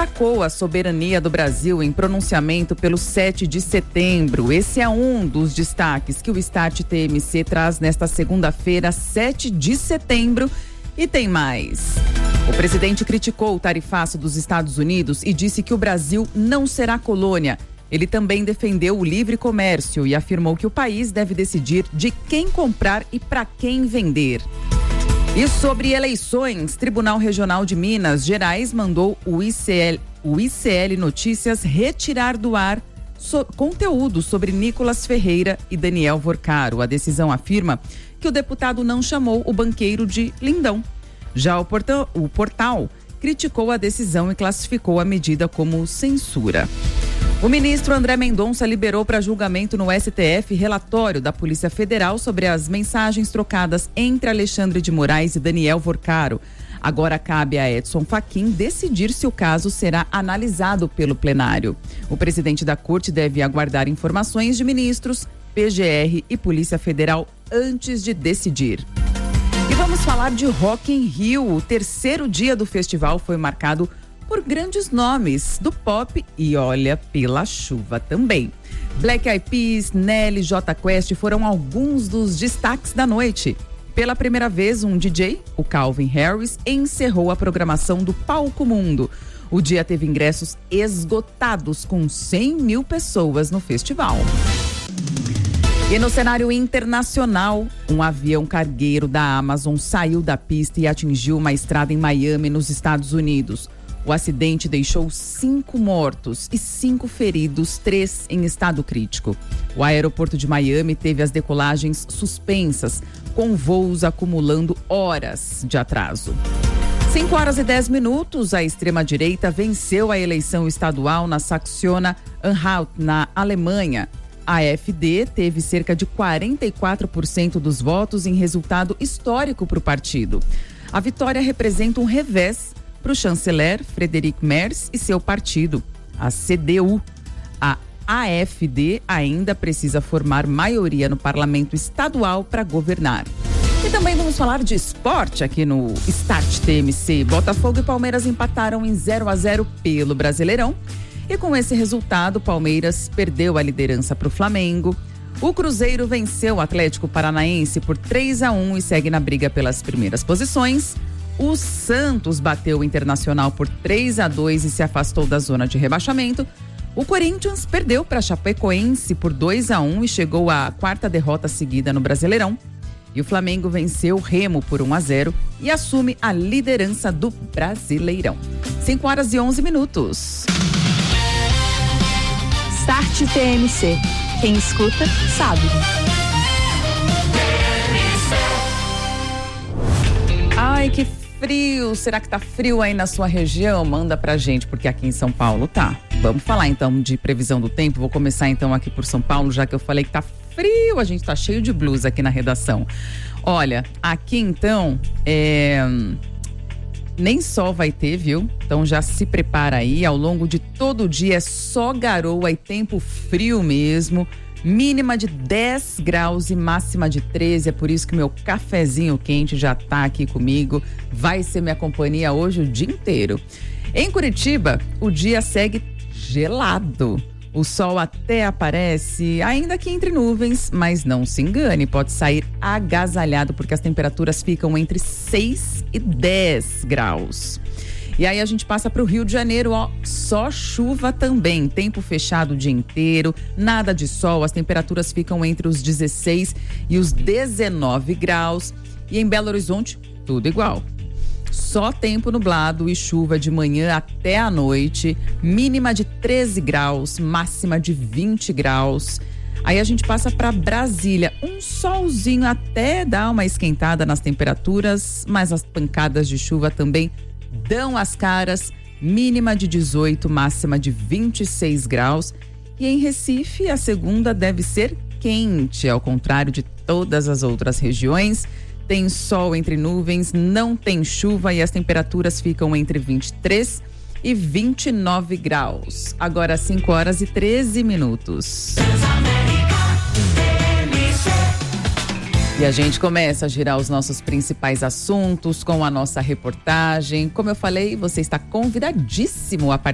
destacou a soberania do Brasil em pronunciamento pelo 7 de setembro. Esse é um dos destaques que o Start TMC traz nesta segunda-feira, 7 de setembro. E tem mais. O presidente criticou o tarifaço dos Estados Unidos e disse que o Brasil não será colônia. Ele também defendeu o livre comércio e afirmou que o país deve decidir de quem comprar e para quem vender. E sobre eleições, Tribunal Regional de Minas Gerais mandou o ICL Notícias retirar do ar conteúdo sobre Nicolas Ferreira e Daniel Vorcaro. A decisão afirma que o deputado não chamou o banqueiro de lindão. Já o portal criticou a decisão e classificou a medida como censura. O ministro André Mendonça liberou para julgamento no STF relatório da Polícia Federal sobre as mensagens trocadas entre Alexandre de Moraes e Daniel Vorcaro. Agora cabe a Edson Fachin decidir se o caso será analisado pelo plenário. O presidente da corte deve aguardar informações de ministros, PGR e Polícia Federal antes de decidir. E vamos falar de Rock in Rio. O terceiro dia do festival foi marcado por grandes nomes do pop e olha, pela chuva também. Black Eyed Peas, Nelly, Jota Quest foram alguns dos destaques da noite. Pela primeira vez, um DJ, o Calvin Harris, encerrou a programação do Palco Mundo. O dia teve ingressos esgotados, com 100 mil pessoas no festival. E no cenário internacional, um avião cargueiro da Amazon saiu da pista e atingiu uma estrada em Miami, nos Estados Unidos. O acidente deixou 5 mortos e 5 feridos, 3 em estado crítico. O aeroporto de Miami teve as decolagens suspensas, com voos acumulando horas de atraso. 5 horas e 10 minutos, a extrema-direita venceu a eleição estadual na Saxônia-Anhalt, na Alemanha. A AfD teve cerca de 44% dos votos em resultado histórico para o partido. A vitória representa um revés para o chanceler Friedrich Merz e seu partido, a CDU. A AfD ainda precisa formar maioria no parlamento estadual para governar. E também vamos falar de esporte aqui no Start TMC. Botafogo e Palmeiras empataram em 0-0 pelo Brasileirão. E com esse resultado, o Palmeiras perdeu a liderança para o Flamengo. O Cruzeiro venceu o Atlético Paranaense por 3-1 e segue na briga pelas primeiras posições. O Santos bateu o Internacional por 3-2 e se afastou da zona de rebaixamento. O Corinthians perdeu para a Chapecoense por 2-1 e chegou à 4ª derrota seguida no Brasileirão. E o Flamengo venceu o Remo por 1-0 e assume a liderança do Brasileirão. 5 horas e 11 minutos. Start TMC. Quem escuta, sabe. Ai, que frio. Será que tá frio aí na sua região? Manda pra gente, porque aqui em São Paulo tá. Vamos falar então de previsão do tempo. Vou começar então aqui por São Paulo, já que eu falei que tá frio. A gente tá cheio de blusa aqui na redação. Olha, aqui então, nem sol vai ter, viu? Então já se prepara aí. Ao longo de todo o dia é só garoa e tempo frio mesmo. Mínima de 10 graus e máxima de 13. É por isso que meu cafezinho quente já tá aqui comigo. Vai ser minha companhia hoje o dia inteiro. Em Curitiba, o dia segue gelado. O sol até aparece, ainda que entre nuvens, mas não se engane, pode sair agasalhado, porque as temperaturas ficam entre 6 e 10 graus. E aí a gente passa para o Rio de Janeiro, ó, só chuva também, tempo fechado o dia inteiro, nada de sol, as temperaturas ficam entre os 16 e os 19 graus. E em Belo Horizonte, tudo igual. Só tempo nublado e chuva de manhã até a noite, mínima de 13 graus, máxima de 20 graus. Aí a gente passa para Brasília, um solzinho até dá uma esquentada nas temperaturas, mas as pancadas de chuva também dão as caras, mínima de 18, máxima de 26 graus. E em Recife, a segunda deve ser quente, ao contrário de todas as outras regiões. Tem sol entre nuvens, não tem chuva e as temperaturas ficam entre 23 e 29 graus. Agora 5 horas e 13 minutos. E a gente começa a girar os nossos principais assuntos com a nossa reportagem. Como eu falei, você está convidadíssimo a participar